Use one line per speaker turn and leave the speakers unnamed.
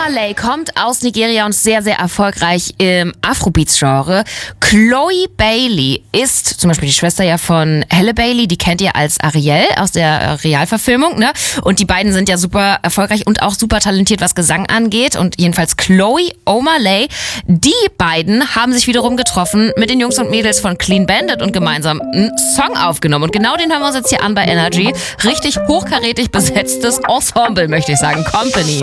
Omalay kommt aus Nigeria und ist sehr, sehr erfolgreich im Afrobeats-Genre. Chloe Bailey ist zum Beispiel die Schwester ja von Halle Bailey, die kennt ihr als Ariel aus der Realverfilmung, ne? Und die beiden sind ja super erfolgreich und auch super talentiert, was Gesang angeht. Und jedenfalls Chloe Omalay, die beiden haben sich wiederum getroffen mit den Jungs und Mädels von Clean Bandit und gemeinsam einen Song aufgenommen. Und genau den hören wir uns jetzt hier an bei Energy. Richtig hochkarätig besetztes Ensemble, möchte ich sagen. Company.